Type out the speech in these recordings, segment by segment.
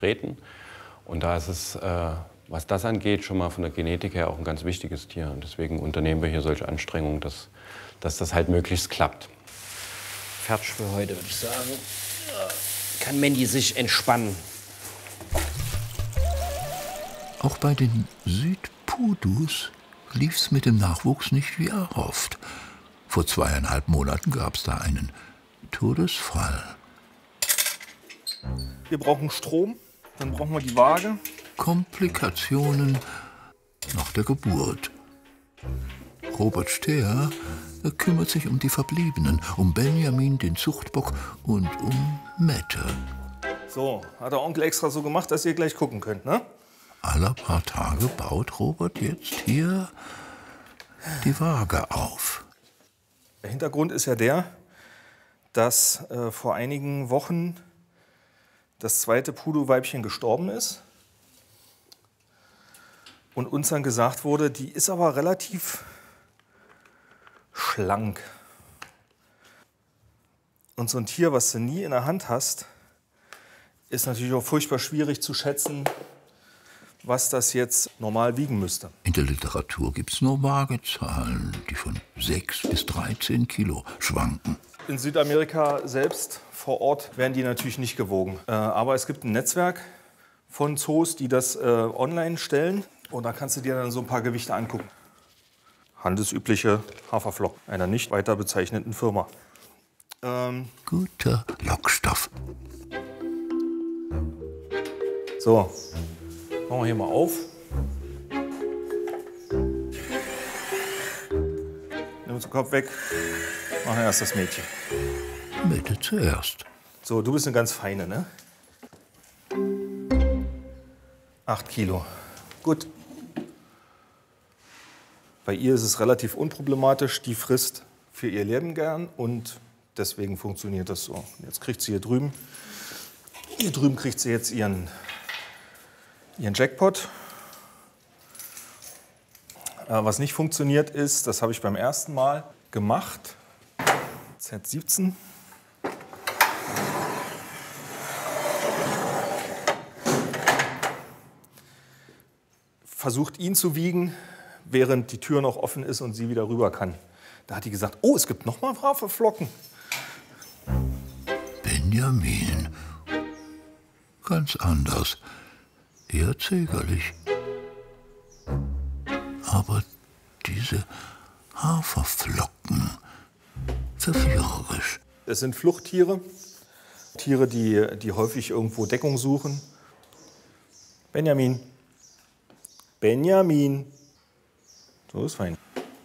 treten. Und da ist es, was das angeht, schon mal von der Genetik her auch ein ganz wichtiges Tier. Und deswegen unternehmen wir hier solche Anstrengungen, dass das halt möglichst klappt. Fertig für heute, würde ich sagen. Kann Mandy sich entspannen. Auch bei den Südpudus lief's mit dem Nachwuchs nicht wie erhofft. Vor 2,5 Monaten gab's da einen Todesfall. Wir brauchen Strom, dann brauchen wir die Waage. Komplikationen nach der Geburt. Robert Stehr kümmert sich um die Verbliebenen, um Benjamin, den Zuchtbock, und um Mette. So, hat der Onkel extra so gemacht, dass ihr gleich gucken könnt, ne? Alle paar Tage baut Robert jetzt hier die Waage auf. Der Hintergrund ist ja der, dass vor einigen Wochen das zweite Pudu-Weibchen gestorben ist. Und uns dann gesagt wurde, die ist aber relativ schlank. Und so ein Tier, was du nie in der Hand hast, ist natürlich auch furchtbar schwierig zu schätzen, was das jetzt normal wiegen müsste. In der Literatur gibt es nur Waagezahlen, die von 6 bis 13 Kilo schwanken. In Südamerika selbst vor Ort werden die natürlich nicht gewogen. Aber es gibt ein Netzwerk von Zoos, die das online stellen. Und da kannst du dir dann so ein paar Gewichte angucken. Handelsübliche Haferflocken einer nicht weiter bezeichneten Firma. Guter Lockstoff. So, machen wir hier mal auf. Nimm uns den Kopf weg. Machen wir erst das Mädchen. Mette zuerst. So, du bist eine ganz feine, ne? 8 Kilo. Gut. Bei ihr ist es relativ unproblematisch. Die frisst für ihr Leben gern und deswegen funktioniert das so. Jetzt kriegt sie hier drüben. Hier drüben kriegt sie jetzt ihren Jackpot. Was nicht funktioniert ist, das habe ich beim ersten Mal gemacht. Z17. Versucht ihn zu wiegen, während die Tür noch offen ist und sie wieder rüber kann. Da hat die gesagt, oh, es gibt noch mal Haferflocken. Benjamin. Ganz anders. Eher zögerlich. Aber diese Haferflocken, verführerisch. Es sind Fluchttiere, Tiere, die häufig irgendwo Deckung suchen. Benjamin. Benjamin. So ist fein.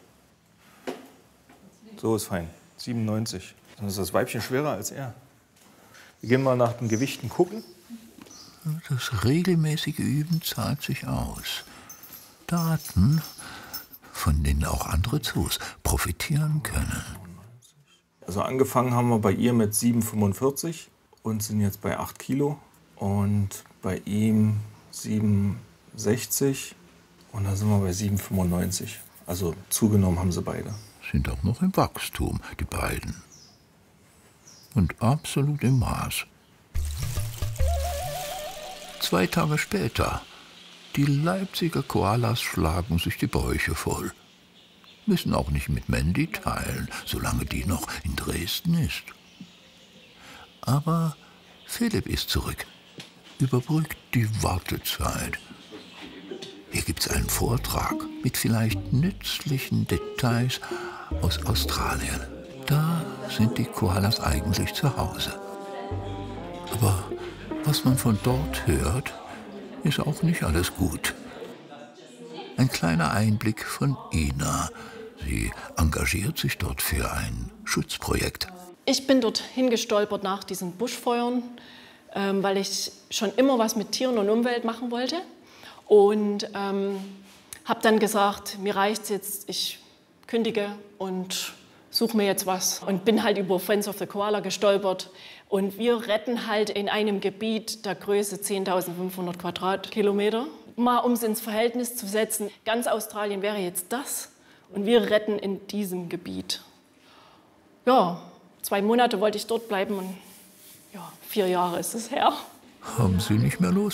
So ist fein. 97. Dann ist das Weibchen schwerer als er. Wir gehen mal nach den Gewichten gucken. Das regelmäßige Üben zahlt sich aus. Daten, von denen auch andere Zoos profitieren können. Also angefangen haben wir bei ihr mit 7,45 und sind jetzt bei 8 Kilo. Und bei ihm 7,60 und da sind wir bei 7,95. Also zugenommen haben sie beide. Sind auch noch im Wachstum, die beiden. Und absolut im Maß. 2 Tage später. Die Leipziger Koalas schlagen sich die Bäuche voll. Müssen auch nicht mit Mandy teilen, solange die noch in Dresden ist. Aber Philipp ist zurück, überbrückt die Wartezeit. Hier gibt's einen Vortrag mit vielleicht nützlichen Details aus Australien. Da sind die Koalas eigentlich zu Hause. Aber was man von dort hört, ist auch nicht alles gut. Ein kleiner Einblick von Ina. Sie engagiert sich dort für ein Schutzprojekt. Ich bin dorthin gestolpert nach diesen Buschfeuern, weil ich schon immer was mit Tieren und Umwelt machen wollte. Und habe dann gesagt, mir reicht's jetzt, ich kündige und suche mir jetzt was. Und bin halt über Friends of the Koala gestolpert. Und wir retten halt in einem Gebiet der Größe 10.500 Quadratkilometer. Mal um es ins Verhältnis zu setzen, ganz Australien wäre jetzt das. Und wir retten in diesem Gebiet. Ja, 2 Monate wollte ich dort bleiben und ja, 4 Jahre ist es her. Haben Sie nicht mehr los?